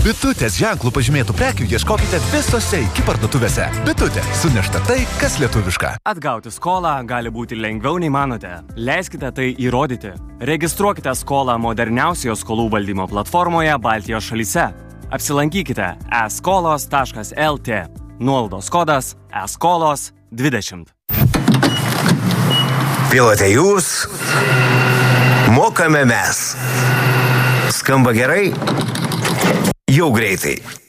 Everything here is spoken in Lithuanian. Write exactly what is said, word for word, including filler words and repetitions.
Bitutės ženklų pažymėtų prekių ieškokite visose iki parduotuvėse. Bitutė – sunešta tai, kas lietuviška. Atgauti skolą gali būti lengviau nei manote. Leiskite tai įrodyti. Registruokite skolą moderniausioje skolų valdymo platformoje Baltijos šalyse. Apsilankykite e skolos taškas el tė. Nuolaidos kodas e skolos dvidešimt. Pilote jūs, mokame mes. Skamba gerai? Jau greitai.